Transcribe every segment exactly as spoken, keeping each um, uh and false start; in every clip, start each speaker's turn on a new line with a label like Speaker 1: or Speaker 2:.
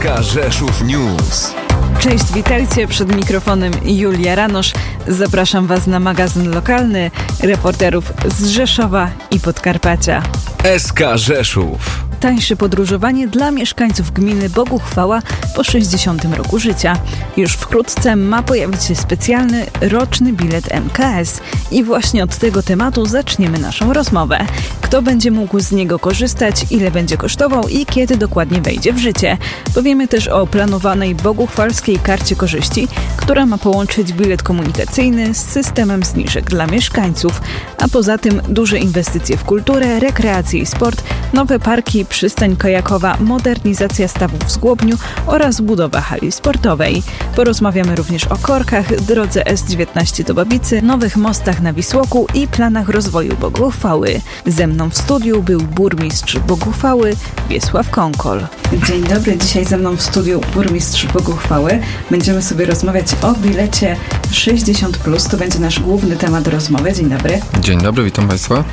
Speaker 1: S K Rzeszów News.
Speaker 2: Cześć, witajcie, przed mikrofonem Julia Ranosz. Zapraszam Was na magazyn lokalny reporterów z Rzeszowa i Podkarpacia.
Speaker 1: S K Rzeszów.
Speaker 2: Tańsze podróżowanie dla mieszkańców gminy Boguchwała po sześćdziesiątym roku życia. Już wkrótce ma pojawić się specjalny roczny bilet M K S i właśnie od tego tematu zaczniemy naszą rozmowę. Kto będzie mógł z niego korzystać, ile będzie kosztował i kiedy dokładnie wejdzie w życie. Powiemy też o planowanej boguchwalskiej karcie korzyści, która ma połączyć bilet komunikacyjny z systemem zniżek dla mieszkańców. A poza tym duże inwestycje w kulturę, rekreację i sport, nowe parki, przystań kajakowa, modernizacja stawów w Zgłobniu oraz budowa hali sportowej. Porozmawiamy również o korkach, drodze S dziewiętnaście do Babicy, nowych mostach na Wisłoku i planach rozwoju Boguchwały. Ze mną w studiu był burmistrz Boguchwały Wiesław Konkol. Dzień dobry, dzisiaj ze mną w studiu burmistrz Boguchwały. Będziemy sobie rozmawiać o bilecie sześćdziesiąt plus. To będzie nasz główny temat rozmowy. Dzień dobry.
Speaker 3: Dzień dobry, witam Państwa.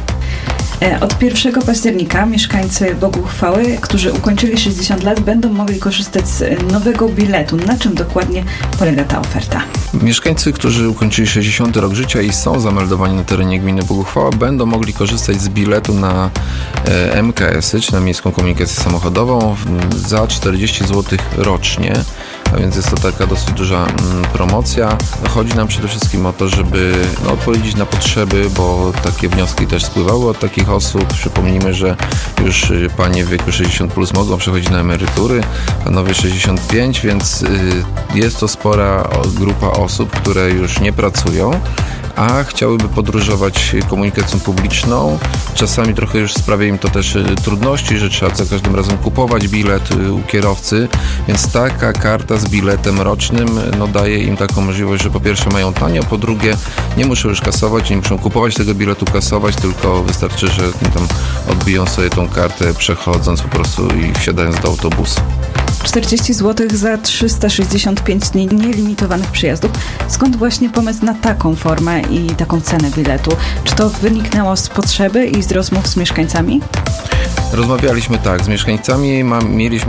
Speaker 2: Od pierwszego października mieszkańcy Boguchwały, którzy ukończyli sześćdziesiąt lat, będą mogli korzystać z nowego biletu. Na czym dokładnie polega ta oferta?
Speaker 3: Mieszkańcy, którzy ukończyli sześćdziesiąty rok życia i są zameldowani na terenie gminy Boguchwała, będą mogli korzystać z biletu na M K S-y, czy na miejską komunikację samochodową, za czterdzieści złotych rocznie. A więc jest to taka dosyć duża promocja. Chodzi nam przede wszystkim o to, żeby no, odpowiedzieć na potrzeby, bo takie wnioski też spływały od takich osób. Przypomnijmy, że już panie w wieku sześćdziesiąt plus mogą przechodzić na emerytury, panowie sześćdziesiąt pięć, więc jest to spora grupa osób, które już nie pracują, a chciałyby podróżować komunikacją publiczną. Czasami trochę już sprawia im to też trudności, że trzeba za każdym razem kupować bilet u kierowcy, więc taka karta z biletem rocznym no, daje im taką możliwość, że po pierwsze mają tanio, po drugie nie muszą już kasować, nie muszą kupować tego biletu, kasować, tylko wystarczy, że tam odbiją sobie tą kartę przechodząc po prostu i wsiadając do autobusu.
Speaker 2: czterdzieści złotych za trzysta sześćdziesiąt pięć dni nielimitowanych przyjazdów. Skąd właśnie pomysł na taką formę i taką cenę biletu? Czy to wyniknęło z potrzeby i z rozmów z mieszkańcami?
Speaker 3: Rozmawialiśmy tak z mieszkańcami, ma, mieliśmy